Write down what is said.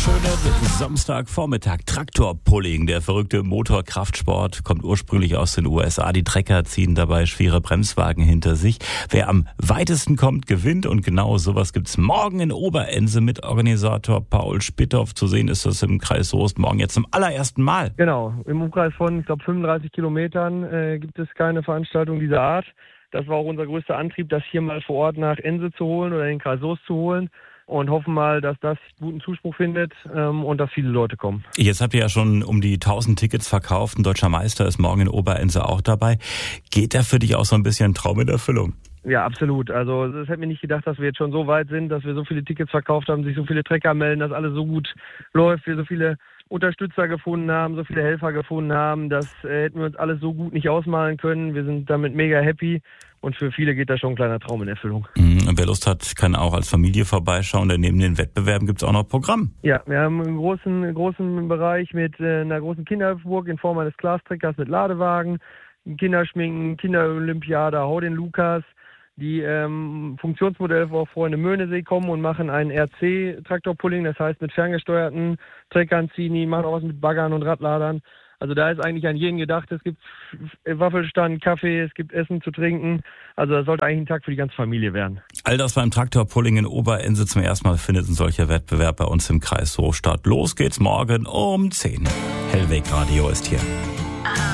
Schönen Samstagvormittag. Traktorpulling, der verrückte Motorkraftsport, kommt ursprünglich aus den USA. Die Trecker ziehen dabei schwere Bremswagen hinter sich. Wer am weitesten kommt, gewinnt. Und genau sowas gibt's morgen in Oberense mit Organisator Paul Spitthoff. Zu sehen ist das im Kreis Soest morgen jetzt zum allerersten Mal. Genau, im Umkreis von, 35 Kilometern gibt es keine Veranstaltung dieser Art. Das war auch unser größter Antrieb, das hier mal vor Ort nach Ense zu holen oder in den Kreis Soest zu holen. Und hoffen mal, dass das guten Zuspruch findet und dass viele Leute kommen. Jetzt habt ihr ja schon um die 1000 Tickets verkauft. Ein deutscher Meister ist morgen in Oberense auch dabei. Geht da für dich auch so ein bisschen Traum in Erfüllung? Ja, absolut. Also es hätte mir nicht gedacht, dass wir jetzt schon so weit sind, dass wir so viele Tickets verkauft haben, sich so viele Trecker melden, dass alles so gut läuft, wir so viele Unterstützer gefunden haben, so viele Helfer gefunden haben. Das hätten wir uns alles so gut nicht ausmalen können. Wir sind damit mega happy und für viele geht da schon ein kleiner Traum in Erfüllung. Und wer Lust hat, kann auch als Familie vorbeischauen, denn neben den Wettbewerben gibt es auch noch Programm. Ja, wir haben einen großen Bereich mit einer großen Kinderburg in Form eines Glastreckers mit Ladewagen, Kinderschminken, Kinderolympiade, Hau den Lukas. Die Funktionsmodelle, wo auch Freunde Möhnesee kommen und machen ein RC-Traktorpulling, das heißt mit ferngesteuerten Treckern ziehen, die machen auch was mit Baggern und Radladern. Also da ist eigentlich an jeden gedacht, es gibt Waffelstand, Kaffee, es gibt Essen zu trinken. Also das sollte eigentlich ein Tag für die ganze Familie werden. All das beim Traktorpulling in Oberense. Zum ersten Mal findet ein solcher Wettbewerb bei uns im Kreis Soest statt. Los geht's morgen um 10. Hellweg Radio ist hier.